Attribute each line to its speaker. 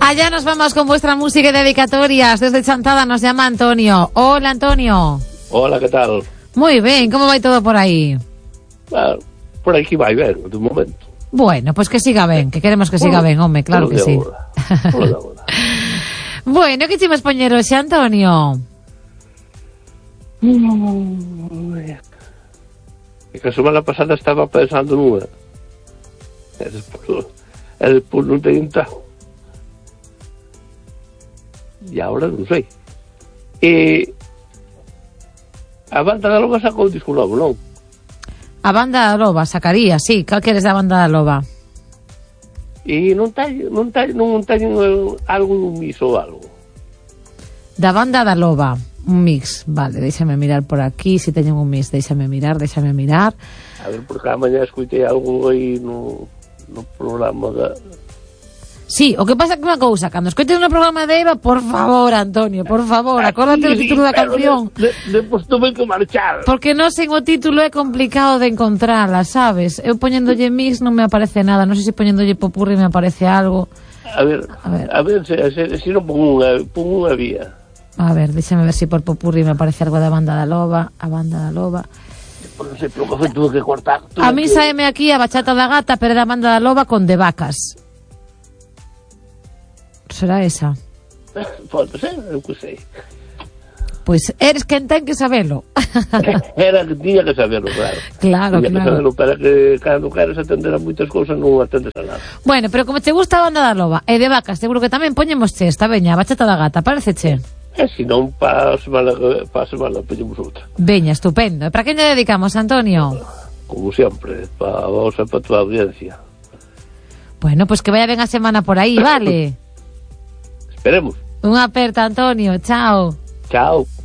Speaker 1: Allá nos vamos con vuestra música y dedicatorias. Desde Chantada nos llama Antonio. Hola, Antonio.
Speaker 2: Hola, ¿qué tal?
Speaker 1: Muy bien, ¿cómo va todo por ahí?
Speaker 2: Bueno, por aquí va bien, de momento.
Speaker 1: Bueno, pues que siga ben, que queremos que siga ben, hombre, claro que sí. Bueno, que chimos poñer hoxe, Antonio?
Speaker 2: Que a semana pasada estaba pensando nunha. E despois non teño entao. E agora non sei. E a banda da Loba sacou o disco novo, non?
Speaker 1: A banda da Loba sacaría, sí. Cal queres da banda da Loba?
Speaker 2: E non teño algo dun mix ou algo.
Speaker 1: Da banda da Loba, un mix. Vale, déxame mirar por aquí. Se teñen un mix, déxame mirar.
Speaker 2: A ver, porque a mañá escoitei algo aí no programa da...
Speaker 1: Sí, o que pasa que unha cousa, cando escoites no programa de Eva, por favor, Antonio, por favor, acórdate o título da canción.
Speaker 2: Depois tuve que marchar.
Speaker 1: Porque non sen o título é complicado de encontrala, sabes? Eu poñéndolle mix non me aparece nada, non sei se poñéndolle popurri me aparece algo.
Speaker 2: A ver se non pon unha vía.
Speaker 1: A ver, déxame ver se por popurri me aparece algo da banda da Loba, a banda da Loba.
Speaker 2: Non sei, pero que tuve que cortar.
Speaker 1: A mí saeme aquí a Bachata da Gata, pero era a banda da Loba con De Vacas. Será esa?
Speaker 2: Pode ser, eu que sei.
Speaker 1: Pois eres quen ten que sabelo.
Speaker 2: Era que tiña que saberlo, claro.
Speaker 1: Claro.
Speaker 2: Que saberlo, para que cando queres atender a moitas cousas non atendes a nada.
Speaker 1: Bueno, pero como te gusta a banda da Loba e De Vacas, seguro que tamén poñemos esta veña, a Bachata da Gata, pareceche?
Speaker 2: E se non, para a semana poñemos outra.
Speaker 1: Veña, estupendo. E para quen lle dedicamos, Antonio?
Speaker 2: Como sempre, para vos e para a tua audiencia.
Speaker 1: Bueno, pois que vaya ben a semana por aí, vale?
Speaker 2: Esperemos.
Speaker 1: Unha aperta, Antonio, chao.
Speaker 2: Chao.